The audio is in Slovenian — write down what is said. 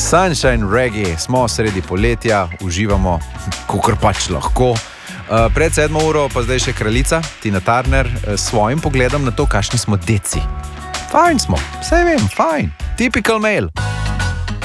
Sunshine Reggae, smo sredi poletja, uživamo, kakor pač lahko. Pred 7 uro pa zdaj še kraljica Tina Turner s svojim pogledom na to, kakšni smo deci. Fajn smo, vse vem, fajn. Typical male.